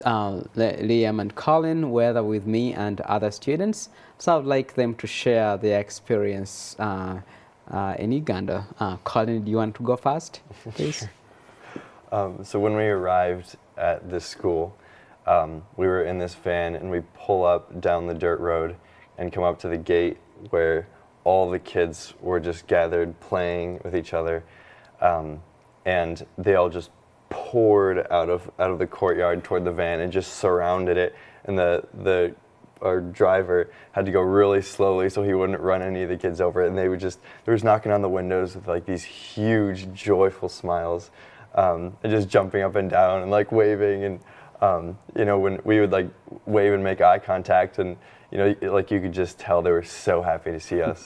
Liam and Colin were there with me and other students. So I'd like them to share their experience in Uganda. Colin, do you want to go first, please? So when we arrived at this school, we were in this van and we pull up down the dirt road and come up to the gate where all the kids were just gathered playing with each other, and they all just poured out of the courtyard toward the van and just surrounded it. And our driver had to go really slowly so he wouldn't run any of the kids over. And they was knocking on the windows with like these huge, joyful smiles, and just jumping up and down and like waving. And when we would like wave and make eye contact, and like you could just tell they were so happy to see us.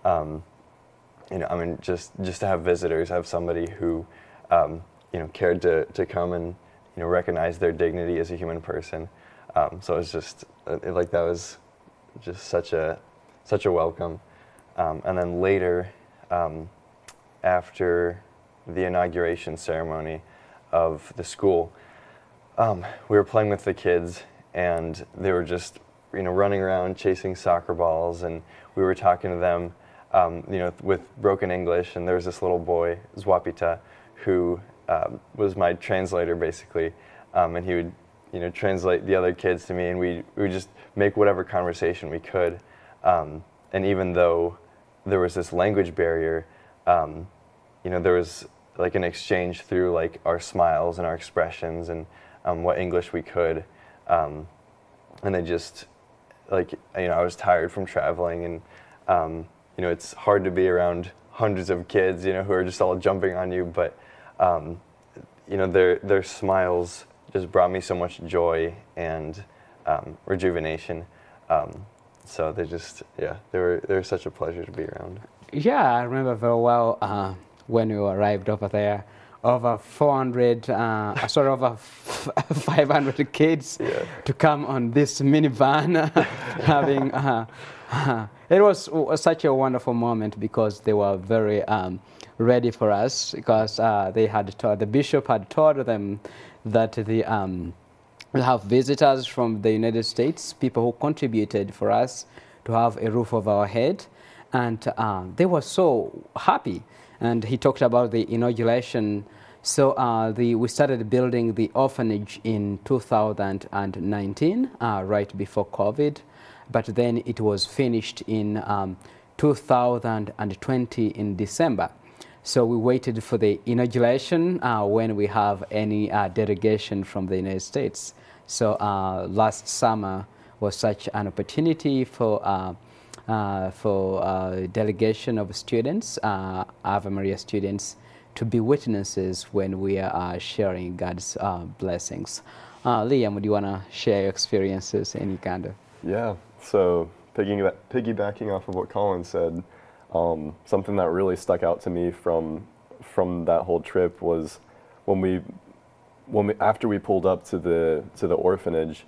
Just to have visitors, have somebody who cared to come and recognize their dignity as a human person. So it's just that was just such a welcome. And then later, after the inauguration ceremony of the school, we were playing with the kids, and they were just running around chasing soccer balls, and we were talking to them with broken English. And there was this little boy, Zwapita, who was my translator basically, and he would translate the other kids to me, and we would just make whatever conversation we could. And even though there was this language barrier, there was like an exchange through like our smiles and our expressions and what English we could. And they just I was tired from traveling, and it's hard to be around hundreds of kids, who are just all jumping on you, but their smiles just brought me so much joy and rejuvenation. So they were such a pleasure to be around. Yeah, I remember very well when we arrived over there. Over 500 kids to come on this minivan, having. It was such a wonderful moment because they were very ready for us, because the bishop had told them that we'll have visitors from the United States, people who contributed for us to have a roof over our head, and they were so happy. And he talked about the inauguration. So we started building the orphanage in 2019, right before COVID, but then it was finished in 2020 in December. So we waited for the inauguration when we have any delegation from the United States. So last summer was such an opportunity for delegation of students, Ave Maria students, to be witnesses when we are sharing God's blessings. Liam, do you want to share your experiences in Uganda? Yeah, so piggybacking off of what Colin said, something that really stuck out to me from that whole trip was when we after we pulled up to the orphanage.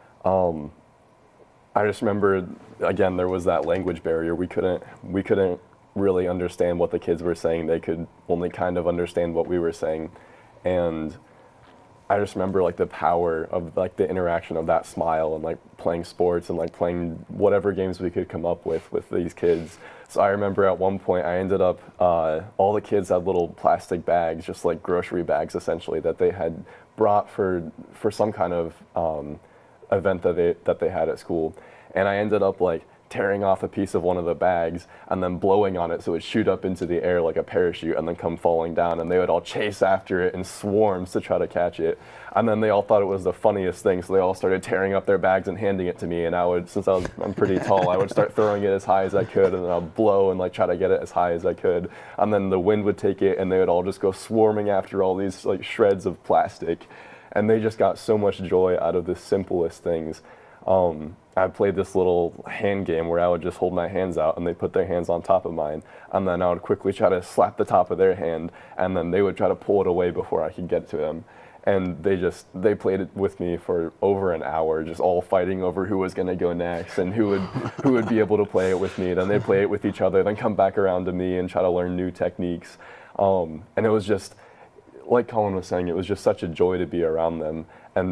I just remember, again, there was that language barrier. We couldn't really understand what the kids were saying. They could only kind of understand what we were saying. And I just remember like the power of like the interaction of that smile and like playing sports and like playing whatever games we could come up with these kids. So I remember at one point I ended up, all the kids had little plastic bags, just like grocery bags essentially, that they had brought for some kind of event that they had at school. And I ended up like tearing off a piece of one of the bags and then blowing on it so it would shoot up into the air like a parachute and then come falling down, and they would all chase after it in swarms to try to catch it. And then they all thought it was the funniest thing, so they all started tearing up their bags and handing it to me, and I would, since I'm pretty tall, I would start throwing it as high as I could, and then I'd blow and like try to get it as high as I could, and then the wind would take it and they would all just go swarming after all these like shreds of plastic, and they just got so much joy out of the simplest things. I played this little hand game where I would just hold my hands out and they put their hands on top of mine, and then I would quickly try to slap the top of their hand, and then they would try to pull it away before I could get to them. And they played it with me for over an hour, just all fighting over who was going to go next and who would be able to play it with me. Then they'd play it with each other, then come back around to me and try to learn new techniques. And it was just, like Colin was saying, it was just such a joy to be around them. And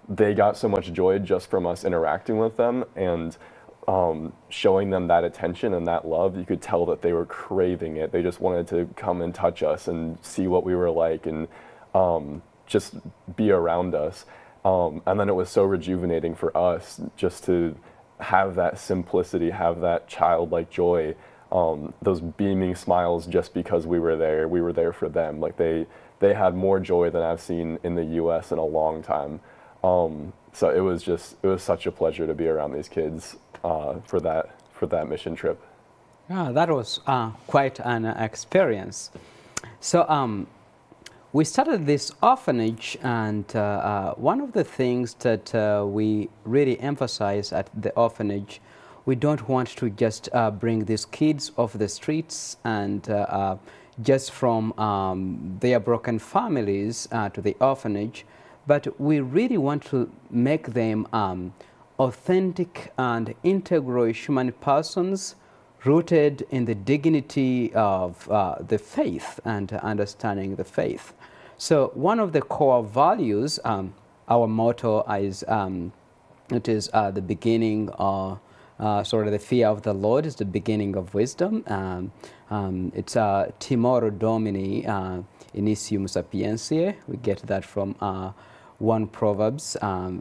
they got so much joy just from us interacting with them and showing them that attention and that love. You could tell that they were craving it. They just wanted to come and touch us and see what we were like and just be around us. And then it was so rejuvenating for us just to have that simplicity, have that childlike joy, those beaming smiles just because we were there. We were there for them. Like they had more joy than I've seen in the U.S. in a long time. So it was such a pleasure to be around these kids for that mission trip. Yeah, that was quite an experience. So we started this orphanage, and one of the things that we really emphasize at the orphanage, we don't want to just bring these kids off the streets and just from their broken families to the orphanage, but we really want to make them authentic and integral human persons rooted in the dignity of the faith and understanding the faith. So one of the core values, our motto is, it is the beginning of, the fear of the Lord is the beginning of wisdom. It's Timoro Domini Initium Sapientiae. We get that from 1 Proverbs,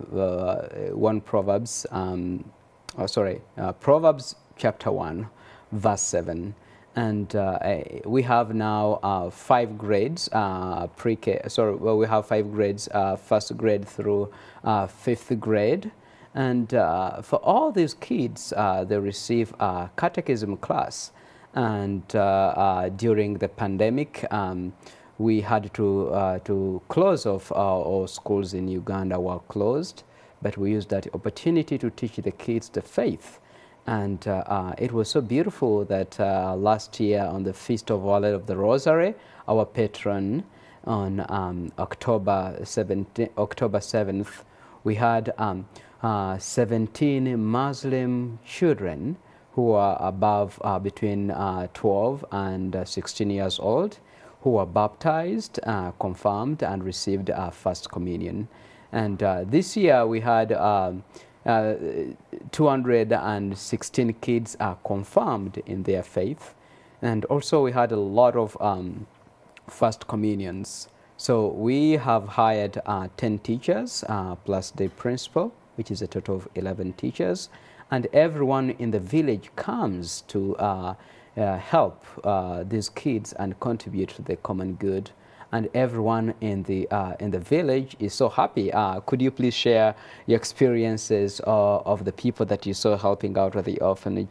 Proverbs chapter 1, verse 7. And we have now 5 grades, we have 5 grades, first grade through 5th grade. And for all these kids, they receive a catechism class. And during the pandemic, we had to close off all schools in Uganda were closed, but we used that opportunity to teach the kids the faith. And it was so beautiful that last year on the Feast of Our Lady of the Rosary, our patron, on October 7th, we had 17 Muslim children who are above between 12 and 16 years old, who were baptized, confirmed, and received First Communion. And this year we had 216 kids are confirmed in their faith, and also we had a lot of First Communions. So we have hired 10 teachers plus the principal, which is a total of 11 teachers, and everyone in the village comes to help these kids and contribute to the common good. And everyone in the village is so happy. Could you please share your experiences of the people that you saw helping out at the orphanage?